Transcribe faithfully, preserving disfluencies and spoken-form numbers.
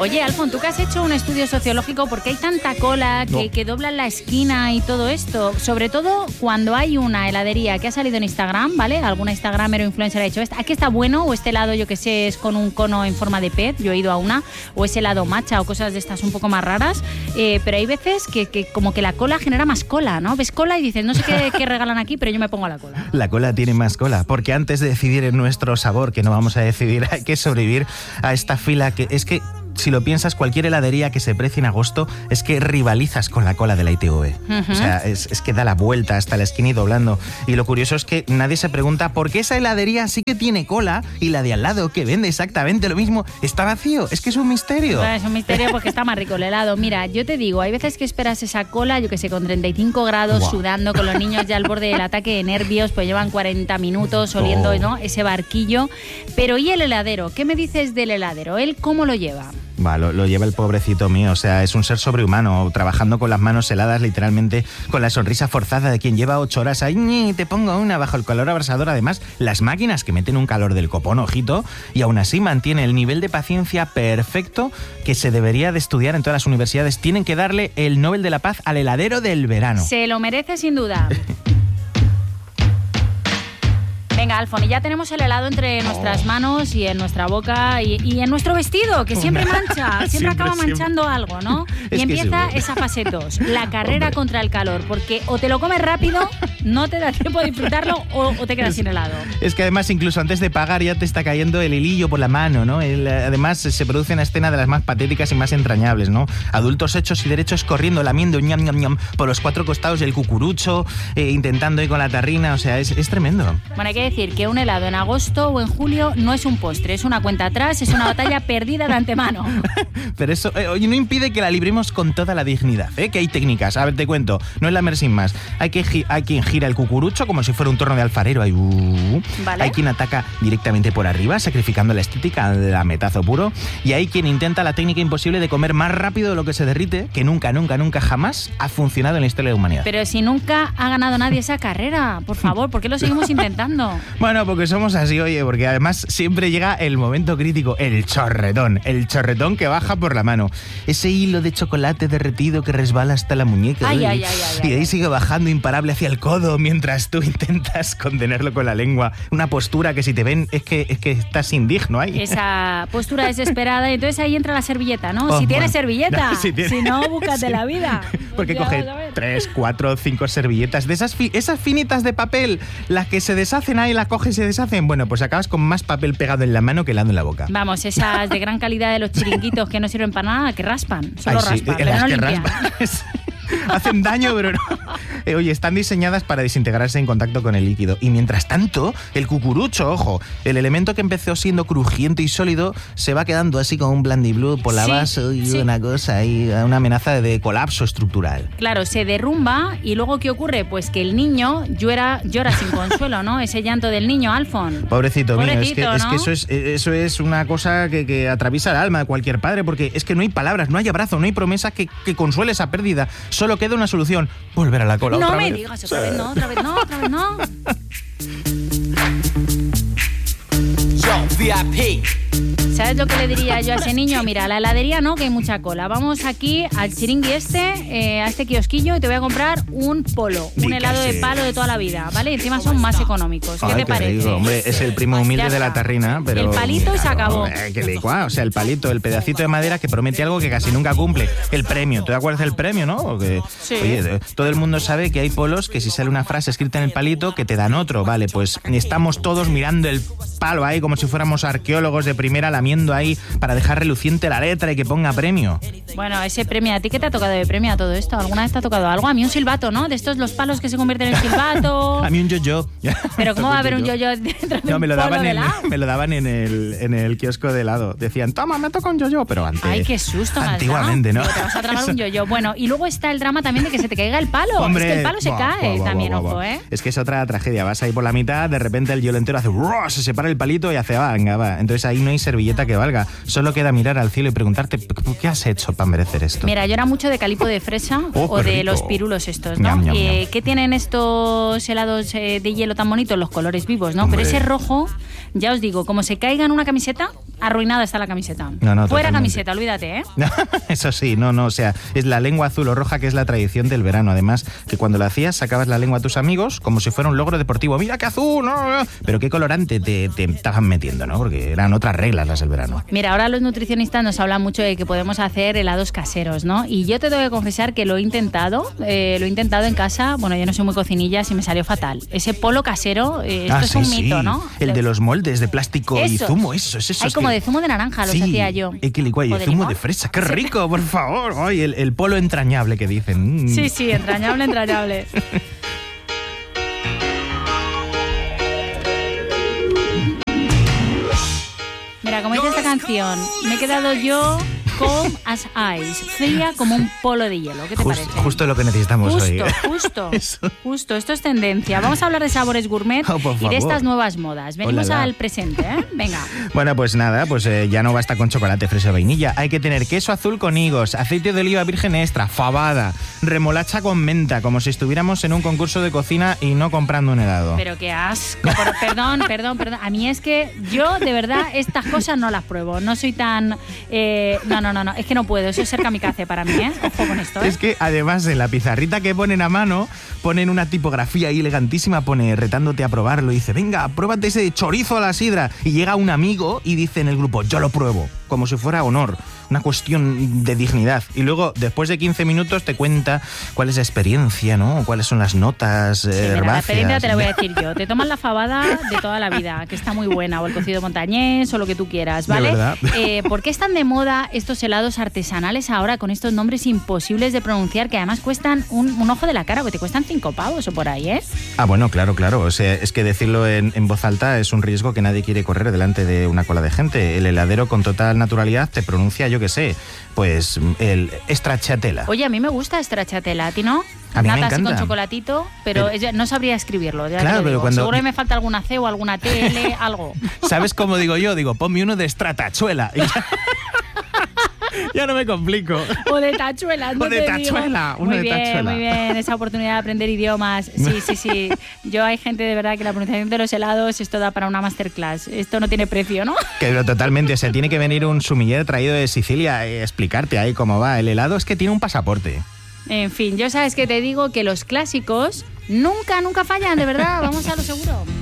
Oye, Alfon, tú que has hecho un estudio sociológico, porque hay tanta cola que, no. que doblan la esquina y todo esto, sobre todo cuando hay una heladería que ha salido en Instagram, ¿vale? Alguna instagramer o influencer ha dicho, ¿aquí está bueno? O este helado, yo que sé, es con un cono en forma de pez, yo he ido a una, o es helado matcha o cosas de estas un poco más raras, eh, pero hay veces que, que como que la cola genera más cola, ¿no? Ves cola y dices, no sé qué, qué regalan aquí, pero yo me pongo a la cola. La cola tiene más cola, porque antes de decidir en nuestro sabor, que no vamos a decidir, hay que sobrevivir a esta fila que es que, si lo piensas, cualquier heladería que se precie en agosto es que rivalizas con la cola de la I T V. Uh-huh. O sea, es, es que da la vuelta hasta la esquina y doblando. Y lo curioso es que nadie se pregunta por qué esa heladería sí que tiene cola y la de al lado, que vende exactamente lo mismo, está vacío. Es que es un misterio. Bueno, es un misterio porque está más rico el helado. Mira, yo te digo, hay veces que esperas esa cola, yo que sé, con treinta y cinco grados, wow. sudando, con los niños ya al borde del ataque de nervios, pues llevan cuarenta minutos oliendo, oh. ¿no? ese barquillo. Pero ¿y el heladero? ¿Qué me dices del heladero? ¿Él cómo lo lleva? Va, lo, lo lleva el pobrecito mío, o sea, es un ser sobrehumano, trabajando con las manos heladas, literalmente, con la sonrisa forzada de quien lleva ocho horas ahí, ¡ni! Te pongo una bajo el calor abrasador. Además, las máquinas que meten un calor del copón, ojito, y aún así mantiene el nivel de paciencia perfecto que se debería de estudiar en todas las universidades. Tienen que darle el Nobel de la Paz al heladero del verano. Se lo merece sin duda. Venga, Alfon, y ya tenemos el helado entre nuestras oh. manos y en nuestra boca y, y en nuestro vestido, que siempre mancha, siempre, siempre acaba manchando siempre. algo, ¿no? Es y empieza sí, esa fase dos, la carrera Hombre. contra el calor, porque o te lo comes rápido, no te da tiempo de disfrutarlo, o, o te quedas es, sin helado. Es que además, incluso antes de pagar, ya te está cayendo el hilillo por la mano, ¿no? El, además, se produce una escena de las más patéticas y más entrañables, ¿no? Adultos hechos y derechos corriendo, lamiendo ñam, ñam, ñam, por los cuatro costados del cucurucho, eh, intentando ir con la tarrina, o sea, es, es tremendo. Bueno, hay que decir que un helado en agosto o en julio no es un postre, es una cuenta atrás, es una batalla perdida de antemano. Pero eso eh, oye, no impide que la libremos con toda la dignidad, ¿eh? Que hay técnicas. A ver, te cuento, no es la mer sin más. Hay, que gi- hay quien gira el cucurucho como si fuera un torno de alfarero. Hay, uh, ¿Vale? hay quien ataca directamente por arriba, sacrificando la estética del ametazo puro. Y hay quien intenta la técnica imposible de comer más rápido de lo que se derrite, que nunca, nunca, nunca jamás ha funcionado en la historia de la humanidad. Pero si nunca ha ganado nadie esa carrera, por favor, ¿por qué lo seguimos intentando? Bueno, porque somos así, oye, porque además siempre llega el momento crítico, el chorretón, el chorretón que baja por la mano. Ese hilo de chocolate derretido que resbala hasta la muñeca. Ay, ay, ay, ay, y de ahí ay. sigue bajando imparable hacia el codo mientras tú intentas contenerlo con la lengua. Una postura que si te ven es que, es que estás indigno ahí. Esa postura desesperada, y entonces ahí entra la servilleta, ¿no? Oh, si tienes bueno. servilleta, si, tiene... si no, búscate sí. la vida. Porque coge tres, cuatro, cinco servilletas de esas, fi- esas finitas de papel, las que se deshacen ahí, las coges y se deshacen. Bueno, pues acabas con más papel pegado en la mano que helado en la boca. Vamos, esas de gran calidad de los chiringuitos que no sirven para nada, que raspan, solo Ay, sí, raspan, pero no que limpian. raspan. Hacen daño, pero no. Eh, oye, están diseñadas para desintegrarse en contacto con el líquido. Y mientras tanto, el cucurucho, ojo, el elemento que empezó siendo crujiente y sólido, se va quedando así como un blandiblue por la sí, base y sí. una cosa y una amenaza de colapso estructural. Claro, se derrumba y luego ¿qué ocurre? Pues que el niño llora, llora sin consuelo, ¿no? Ese llanto del niño, Alfon. Pobrecito, mío, Pobrecito, es que, ¿no? es que eso es eso es una cosa que, que atraviesa el alma de cualquier padre, porque es que no hay palabras, no hay abrazo, no hay promesa que, que consuele esa pérdida. Solo queda una solución, volver a la cola No otra me vez. digas otra vez no, otra vez no, otra vez no. Yo, V I P. ¿Sabes lo que le diría yo a ese niño? Mira, a la heladería no, que hay mucha cola. Vamos aquí al chiringui este, eh, a este kiosquillo, y te voy a comprar un polo, un Dígase. helado de palo de toda la vida, ¿vale? Y encima son más económicos. ¿Qué Ay, te qué parece? rico, hombre, es el primo humilde Ya de la está. tarrina, pero... El palito y se acabó. Eh, qué licuado, o sea, el palito, el pedacito de madera que promete algo que casi nunca cumple. El premio, ¿te acuerdas del premio, no? Porque, Sí. oye, todo el mundo sabe que hay polos que si sale una frase escrita en el palito, que te dan otro, vale, pues estamos todos mirando el palo ahí como si fuéramos arqueólogos de primera, lamiendo ahí para dejar reluciente la letra y que ponga premio. Bueno, ese premio, ¿a ti qué te ha tocado de premio a todo esto? ¿Alguna vez te ha tocado algo? A mí un silbato, ¿no? De estos los palos que se convierten en silbato. A mí un yo-yo. Pero ¿cómo va a haber un yo-yo dentro de No, un me lo polo daban, de en, helado? me lo daban en el, en el kiosco de helado. Decían, toma, me toca un yo-yo, pero antes... Ay, qué susto me has Antiguamente, dado. ¿no? Digo, te vas a tragar un yo-yo. Bueno, y luego está el drama también de que se te caiga el palo. Hombre, es que el palo se buah, cae buah, buah, también, buah, ojo, buah. ¿eh? Es que es otra tragedia. Vas ahí por la mitad, de repente el hielo entero hace... ¡ruah! Se separa el palito y hace... venga, va. Entonces ahí no hay servilleta que valga. Solo queda mirar al cielo y preguntarte, ¿qué has hecho para merecer esto? Mira, yo era mucho de calipo de fresa Oh, o qué de rico. los pirulos estos, ¿no? Ñam, ñam, Eh, ñam. ¿Qué tienen estos helados eh, de hielo tan bonitos? Los colores vivos, ¿no? Hombre. Pero ese rojo, ya os digo, como se caiga en una camiseta, arruinada está la camiseta. No, no, Fuera totalmente. camiseta, olvídate, ¿eh? Eso sí, no, no, o sea, es la lengua azul o roja que es la tradición del verano. Además, que cuando lo hacías sacabas la lengua a tus amigos como si fuera un logro deportivo. ¡Mira qué azul! No, no. Pero qué colorante te, te estaban metiendo, ¿no? Porque eran otras reglas las del verano. Mira, ahora los nutricionistas nos hablan mucho de que podemos hacer helados caseros, ¿no? Y yo te tengo que confesar que lo he intentado, eh, lo he intentado en casa. Bueno, yo no soy muy cocinilla, y me salió fatal. Ese polo casero, eh, esto Ah, es sí, un sí. mito, ¿no? El de los moldes de plástico y Eso. zumo, eso, eso. Hay es como que- de zumo de naranja, los Sí, hacía yo. equilicuay, O de zumo limón. de fresa, qué rico, por favor. Ay, el, el polo entrañable que dicen. Mm. Sí, sí, entrañable, entrañable. Mira, como dice esta canción, me he quedado yo calm as ice, fría como un polo de hielo. ¿Qué te Just- parece? justo lo que necesitamos hoy. Justo, justo, Eso. justo. Esto es tendencia. Vamos a hablar de sabores gourmet Oh, por y de favor. estas nuevas modas. Venimos Olala. al presente, ¿eh? Venga. Bueno, pues nada, pues eh, ya no basta con chocolate, fresa o vainilla. Hay que tener queso azul con higos, aceite de oliva virgen extra, fabada, remolacha con menta, como si estuviéramos en un concurso de cocina y no comprando un helado. Pero qué asco. Por- perdón, perdón, perdón. A mí es que yo, de verdad, estas cosas no las pruebo. No soy tan... eh, no, no, no, no. Es que no puedo. Eso es ser kamikaze para mí, ¿eh? Ojo con esto, ¿eh? Es que además en la pizarrita que ponen a mano, ponen una tipografía ahí elegantísima, pone retándote a probarlo y dice, venga, pruébate ese chorizo a la sidra. Y llega un amigo y dice en el grupo, yo lo pruebo, como si fuera honor, una cuestión de dignidad. Y luego, después de quince minutos, te cuenta cuál es la experiencia, ¿no? Cuáles son las notas Sí, eh, mira, la herbáceas. experiencia te la voy a decir yo. Te tomas la fabada de toda la vida, que está muy buena, o el cocido montañés, o lo que tú quieras, ¿vale? De verdad. Eh, ¿Por qué están de moda estos helados artesanales ahora con estos nombres imposibles de pronunciar que además cuestan un, un ojo de la cara, porque te cuestan cinco pavos o por ahí, ¿eh? Ah, bueno, claro, claro. O sea, es que decirlo en, en voz alta es un riesgo que nadie quiere correr delante de una cola de gente. El heladero con total naturalidad te pronuncia, yo qué sé, pues el stracciatella. Oye, a mí me gusta stracciatella, ¿a ti no? A mí me Nata así encanta. con chocolatito, pero, Pero- ella- no sabría escribirlo. Ya te Claro, lo pero digo. cuando- Seguro que me falta alguna C o alguna T L, algo. ¿Sabes cómo digo yo? Digo, ponme uno de stratachuela. Y ya, ya no me complico. O de tachuelas, no O de te digo. tachuela, uno muy de bien, tachuela. muy bien, esa oportunidad de aprender idiomas. Sí, sí, sí. Yo hay gente de verdad que la pronunciación de los helados, esto da para una masterclass. Esto no tiene precio, ¿no? Que pero totalmente, o sea, tiene que venir un sumiller traído de Sicilia a explicarte ahí cómo va. El helado es que tiene un pasaporte. En fin, yo sabes que te digo que los clásicos nunca, nunca fallan, de verdad. Vamos a lo seguro.